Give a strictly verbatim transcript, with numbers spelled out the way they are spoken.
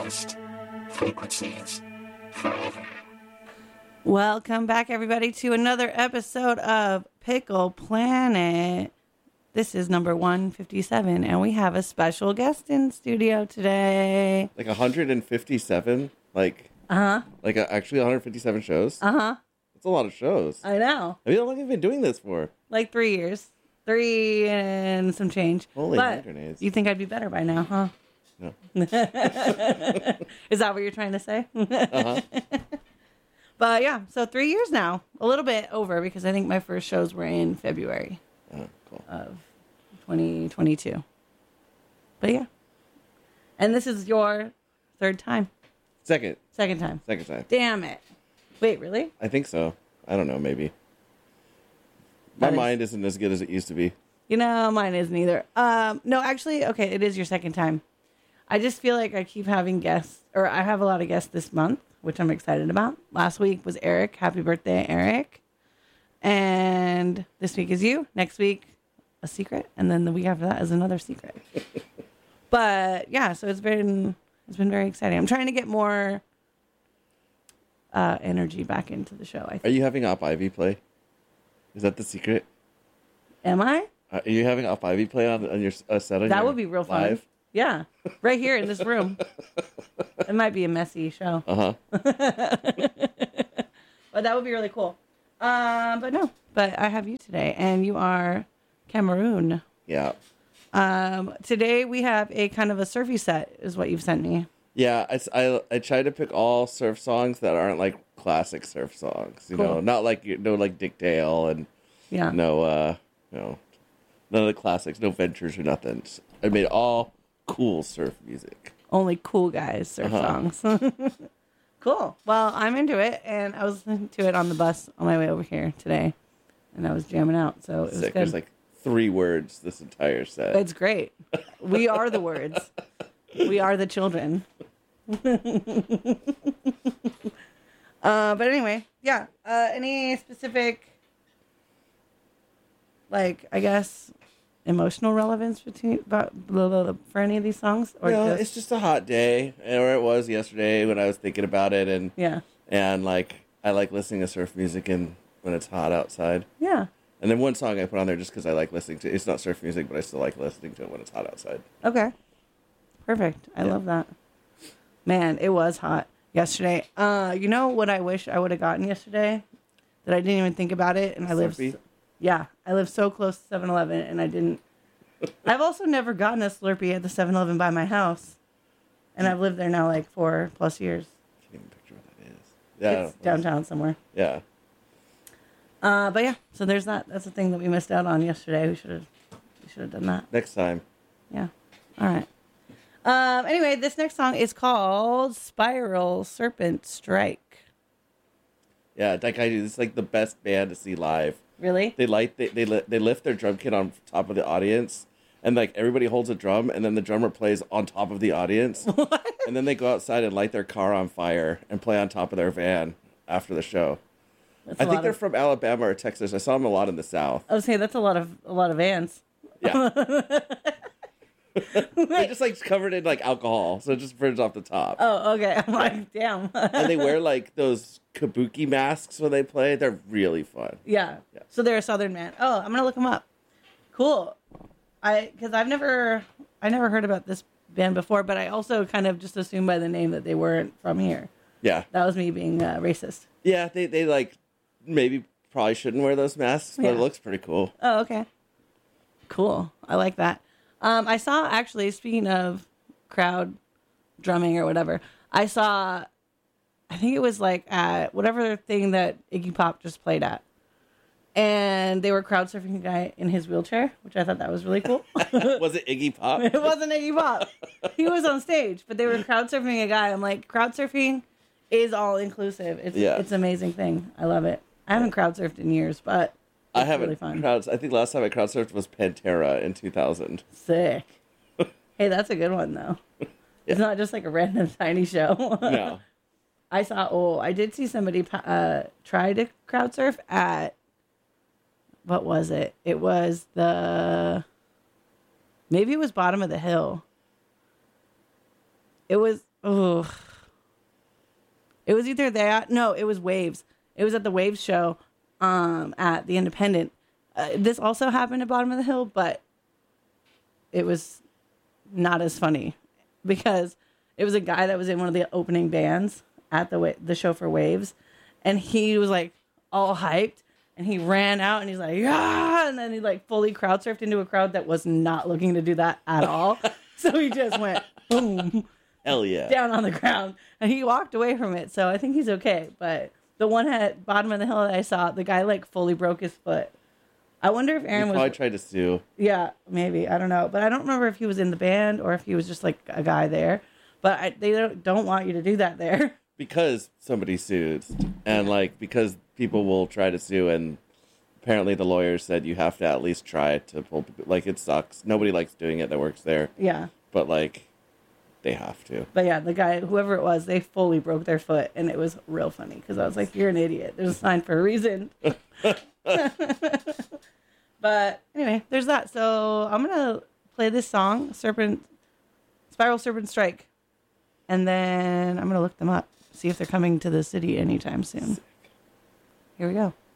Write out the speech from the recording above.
lowest frequencies forever. Welcome back, everybody, to another episode of Pickle Planet. This is number one fifty-seven, and we have a special guest in studio today. Like one hundred fifty-seven? Like, Uh-huh. like uh, actually one hundred fifty-seven shows? Uh-huh. That's a lot of shows. I know. I mean, how long have you been doing this for? Like three years. Three and some change. Holy but grenades. you think I'd be better by now, huh? No. Is that what you're trying to say? Uh-huh. But yeah, so three years now. A little bit over because I think my first shows were in February Oh, cool. of twenty twenty-two. But yeah. And this is your third time. Second. Second time. Second time. Damn it. Wait, really? I think so. I don't know, maybe. My That is- mind isn't as good as it used to be. You know, mine isn't either. Um, no, actually, okay, it is your second time. I just feel like I keep having guests, or I have a lot of guests this month, which I'm excited about. Last week was Eric. Happy birthday, Eric. And this week is you. Next week, a secret. And then the week after that is another secret. But yeah, so it's been it's been very exciting. I'm trying to get more uh, energy back into the show, I think. Are you having Op Ivy play? Is that the secret? Am I? Are you having Op Ivy play on, on your uh, set? On That your would be real fun. live? Yeah, right here in this room. It might be a messy show. Uh-huh. But that would be really cool. Um, but no, but I have you today, and you are Cameroon. Yeah. Um, today we have a kind of a surfy set, is what you've sent me. Yeah, I, I, I try to pick all surf songs that aren't like classic surf songs. You Cool. know, not like no like Dick Dale and Yeah. no uh no none of the classics, no Ventures or nothing. I made all cool surf music. Only cool guys surf Uh-huh. songs. Cool. Well, I'm into it, and I was listening to it on the bus on my way over here today, and I was jamming out, so it was Sick. good. There's like three words this entire set. It's great. We are the words. We are the children. uh, but anyway, yeah. Uh, any specific, like, I guess, emotional relevance between blah, blah, blah, blah, for any of these songs? Or no, just, it's just a hot day, or it was yesterday when I was thinking about it, and yeah, and like I like listening to surf music and when it's hot outside. yeah. And then one song I put on there just because I like listening to. It's not surf music, but I still like listening to it when it's hot outside. Okay, perfect. I Yeah. love that. Man, it was hot yesterday. Uh, you know what I wish I would have gotten yesterday that I didn't even think about it, and I live. Slurpee? So, yeah, I live so close to seven eleven, and I didn't. I've also never gotten a Slurpee at the seven eleven by my house, and I've lived there now like four plus years. I can't even picture what that is. Yeah, It's downtown somewhere. yeah. Uh, but yeah, so there's that. That's the thing that we missed out on yesterday. We should have, we should have done that. Next time. Yeah. All right. Um. Anyway, this next song is called "Spiral Serpent Strike." Yeah, like I do. This is like the best band to see live. Really? They light they they li- they lift their drum kit on top of the audience, and like everybody holds a drum, and then the drummer plays on top of the audience, What? and then they go outside and light their car on fire and play on top of their van after the show. That's a I think lot they're of- from Alabama or Texas. I saw them a lot in the South. I was saying that's a lot of a lot of ants. Yeah, they're just like covered in like alcohol, so it just burns off the top. Oh, okay. I'm like, damn. And they wear like those kabuki masks when they play. They're really fun. yeah. Yeah. So they're a Southern man. Oh, I'm gonna look them up. Cool. I because I've never I never heard about this band before, but I also kind of just assumed by the name that they weren't from here. Yeah, That was me being uh, racist. yeah. They they like maybe probably shouldn't wear those masks, but Yeah. it looks pretty cool. Oh, okay. Cool. I like that. Um, I saw actually, speaking of crowd drumming or whatever, I saw, I think it was like at whatever thing that Iggy Pop just played at. And they were crowd surfing a guy in his wheelchair, which I thought that was really cool. Was it Iggy Pop? It wasn't Iggy Pop. He was on stage, but they were crowd surfing a guy. I'm like, crowd surfing is all inclusive. It's Yeah. it's an amazing thing. I love it. I haven't crowd surfed in years, but I it's haven't really fun. crowds. I think last time I crowd surfed was Pantera in two thousand. Sick. Hey, that's a good one though. It's not just like a random tiny show. No. I saw. Oh, I did see somebody uh, try to crowd surf at. What was it? It was the. Maybe it was Bottom of the Hill. It was oh, it was either that. No, it was Waves. It was at the Waves show um, at the Independent. Uh, this also happened at Bottom of the Hill, but it was not as funny because it was a guy that was in one of the opening bands at the wa- the show for Waves, and he was like all hyped, and he ran out and he's like, yeah, and then he like fully crowd surfed into a crowd that was not looking to do that at all. So he just went boom. Hell yeah. Down on the ground, and he walked away from it. So I think he's okay. But the one at Bottom of the Hill that I saw, the guy like fully broke his foot. I wonder if Aaron He was probably tried to sue. Yeah, maybe, I don't know, but I don't remember if he was in the band or if he was just like a guy there. But I, they don't, don't want you to do that there. Because somebody sued, and like because people will try to sue, and apparently the lawyers said you have to at least try to pull. Like it sucks. Nobody likes doing it that works there, Yeah, but like they have to. but yeah, the guy, whoever it was, they fully broke their foot, and it was real funny because I was like, "You're an idiot. There's a sign for a reason." But anyway, there's that. So I'm gonna play this song, Serpent, Spiral Serpent Strike, and then I'm gonna look them up, see if they're coming to the city anytime soon. Here we go.